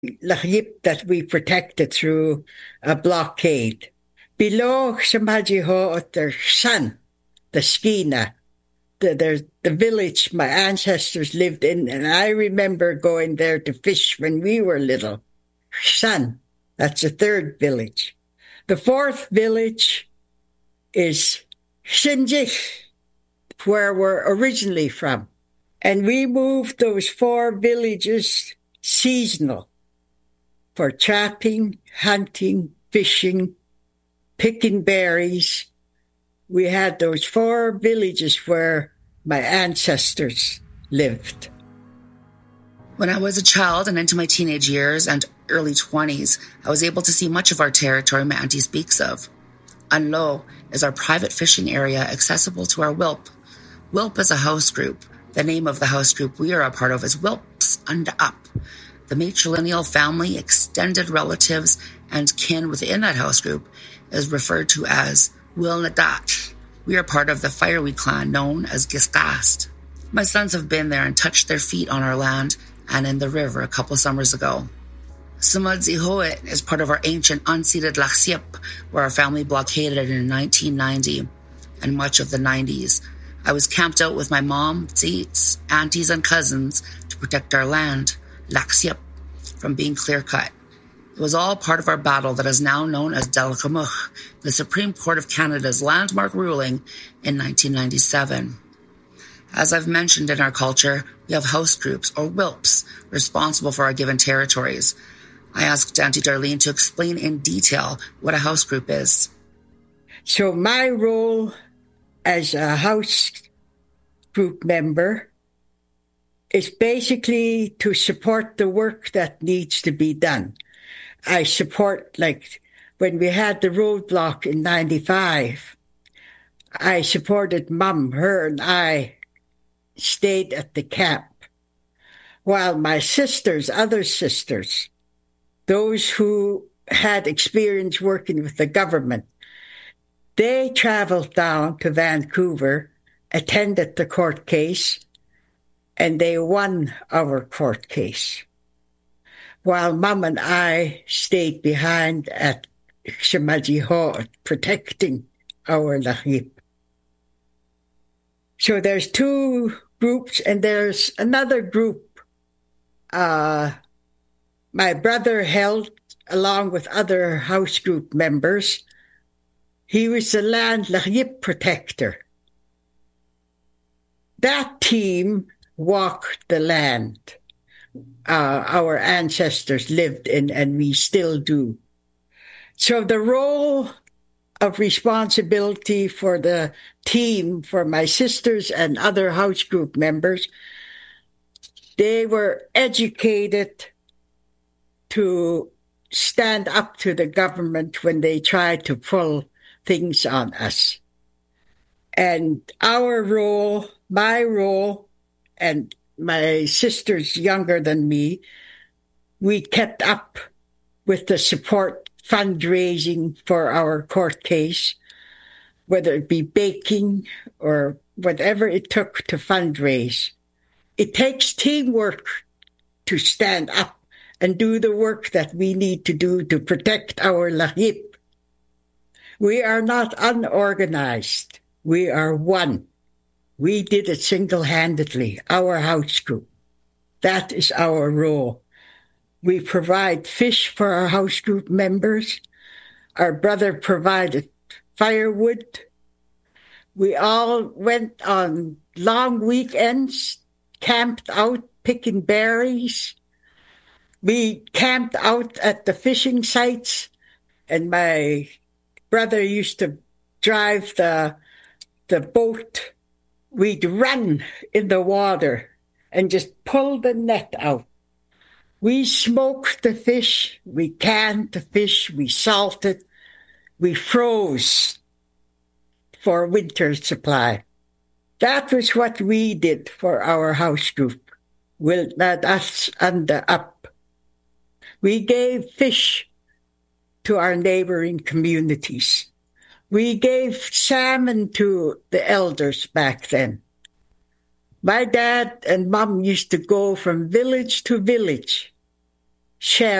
Lahip that we protected through a blockade. Below Shamajiho at their son, the Skina, the village my ancestors lived in, and I remember going there to fish when we were little. San, that's the third village. The fourth village is Shinjik, where we're originally from. And we moved those four villages seasonal for trapping, hunting, fishing, picking berries. We had those four villages where my ancestors lived. When I was a child and into my teenage years and early 20s, I was able to see much of our territory my auntie speaks of. Anlo is our private fishing area accessible to our WILP. WILP is a house group. The name of the house group we are a part of is WILPs Unda Up. The matrilineal family, extended relatives, and kin within that house group is referred to as Wilnadat. We are part of the Fireweed clan known as Giscast. My sons have been there and touched their feet on our land and in the river a couple summers ago. Sumadzihoit is part of our ancient unceded Laksiep, where our family blockaded it in 1990 and much of the 90s. I was camped out with my mom, tzits, aunties, and cousins to protect our land, Laksiep, from being clear-cut. It was all part of our battle that is now known as Delgamuch, the Supreme Court of Canada's landmark ruling in 1997. As I've mentioned in our culture, we have house groups, or WILPs, responsible for our given territories. I asked Auntie Darlene to explain in detail what a house group is. So my role as a house group member is basically to support the work that needs to be done. I support, like, when we had the roadblock in 95, I supported Mum. Her and I stayed at the camp, while my sisters, other sisters, those who had experience working with the government, they traveled down to Vancouver, attended the court case, and they won our court case. While Mum and I stayed behind at Shamajiho, protecting our Lahip. So there's two groups, and there's another group my brother held along with other house group members. He was the land Lahip protector. That team walked the land our ancestors lived in, and we still do. So the role of responsibility for the team, for my sisters and other house group members, they were educated to stand up to the government when they tried to pull things on us. And our role, my role, and my sisters younger than me, we kept up with the support fundraising for our court case, whether it be baking or whatever it took to fundraise. It takes teamwork to stand up and do the work that we need to do to protect our Lahip. We are not unorganized. We are one. We did it single-handedly, our house group. That is our role. We provide fish for our house group members. Our brother provided firewood. We all went on long weekends, camped out picking berries. We camped out at the fishing sites, and my brother used to drive the boat. We'd run in the water and just pull the net out. We smoked the fish, we canned the fish, we salted, we froze for winter supply. That was what we did for our house group. That's Unda Up. We gave fish to our neighboring communities. We gave salmon to the elders back then. My dad and Mom used to go from village to village share